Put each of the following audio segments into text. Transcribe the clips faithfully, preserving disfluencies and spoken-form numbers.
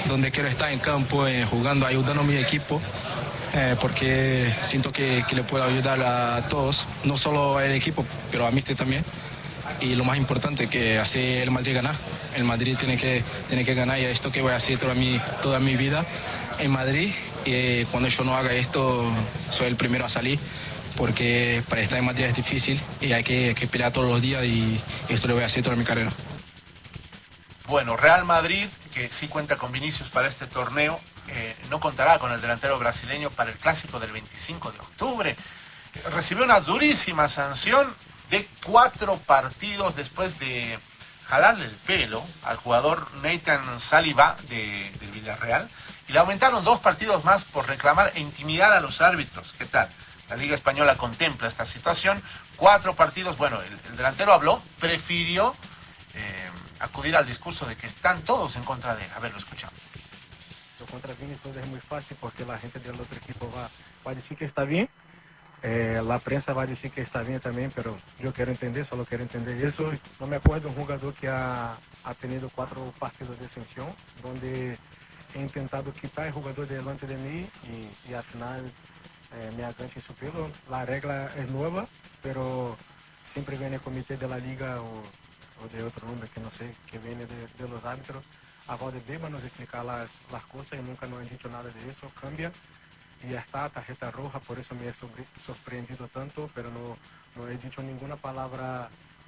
donde quiero estar en campo, eh, jugando, ayudando a mi equipo. Eh, porque siento que, que le puedo ayudar a todos, no solo al equipo, pero a mí también. Y lo más importante, que hace el Madrid ganar. El Madrid tiene que, tiene que ganar, y esto que voy a hacer toda mi, toda mi vida en Madrid. Y cuando yo no haga esto, soy el primero a salir, porque para estar en Madrid es difícil y hay que, hay que pelear todos los días, y esto lo voy a hacer toda mi carrera. Bueno, Real Madrid, que sí cuenta con Vinicius para este torneo, eh, no contará con el delantero brasileño para el clásico del veinticinco de octubre. Eh, recibió una durísima sanción de cuatro partidos después de jalarle el pelo al jugador Nathan Saliba de, del Villarreal, y le aumentaron dos partidos más por reclamar e intimidar a los árbitros. ¿Qué tal? La Liga Española contempla esta situación. Cuatro partidos, bueno, el, el delantero habló, prefirió eh, acudir al discurso de que están todos en contra de él. A ver, lo escuchamos. Contra Vinicius es muy fácil porque la gente del otro equipo va, va a decir que está bien, eh, la prensa va a decir que está bien también, pero yo quiero entender, solo quiero entender eso. No me acuerdo de un jugador que ha, ha tenido cuatro partidos de sanción, donde he intentado quitar el jugador delante de mí y, y al final eh, me aganché su pelo. La regla es nueva, pero siempre viene el comité de la liga o, o de otro nombre que no sé, que viene de, de los árbitros. A Valdebeba nos explicar las, las cosas y nunca nos han dicho nada de eso, cambia y ya está, tarjeta roja, por eso me he sorprendido tanto, pero no, no he dicho ninguna palabra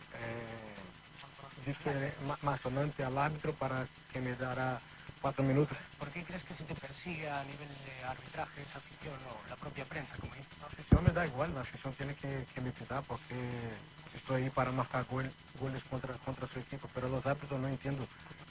eh, más sonante al árbitro para que me dará cuatro minutos. ¿Por qué crees que se te persigue a nivel de arbitraje esa afición o la propia prensa, como dices? La afición me da igual, la afición tiene que, que me pitar porque estoy ahí para marcar gol, goles contra, contra su equipo, pero los árbitros no entiendo.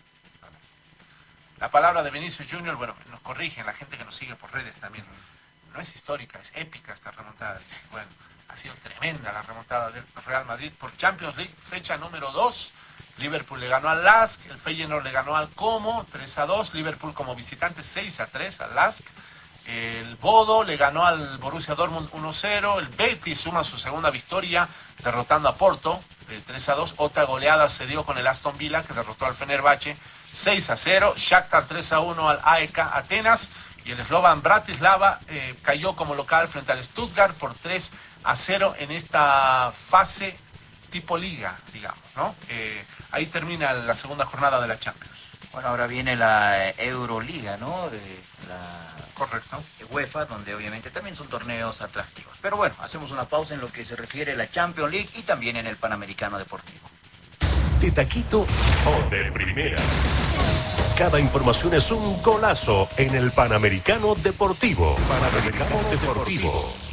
La palabra de Vinicius Junior, bueno, nos corrigen la gente que nos sigue por redes también. No es histórica, es épica esta remontada. Bueno, ha sido tremenda la remontada del Real Madrid por Champions League, fecha número dos. Liverpool le ganó al Lask, el Feyenoord le ganó al Como, tres a dos. Liverpool como visitante, seis a tres al Lask. El Bodo le ganó al Borussia Dortmund uno cero. El Betis suma su segunda victoria, derrotando a Porto, tres a dos. Otra goleada se dio con el Aston Villa, que derrotó al Fenerbahce seis a cero. Shakhtar tres a uno al A E K Atenas. Y el Slovan Bratislava eh, cayó como local frente al Stuttgart por tres a cero en esta fase tipo liga, digamos, ¿no? Eh, ahí termina la segunda jornada de la Champions. Bueno, ahora viene la Euroliga, ¿no? De la Correcto. UEFA, donde obviamente también son torneos atractivos. Pero bueno, hacemos una pausa en lo que se refiere a la Champions League y también en el Panamericano Deportivo. De taquito o de primera. Cada información es un golazo en el Panamericano Deportivo. Panamericano Deportivo.